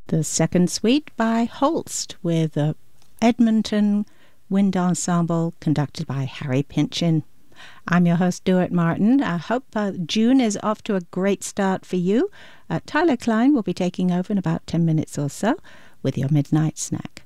The second suite by Holst with the Edmonton Wind Ensemble conducted by Harry Pynchon. I'm your host, Stuart Martin. I hope June is off to a great start for you. Tyler Klein will be taking over in about 10 minutes or so with your Midnight Snack.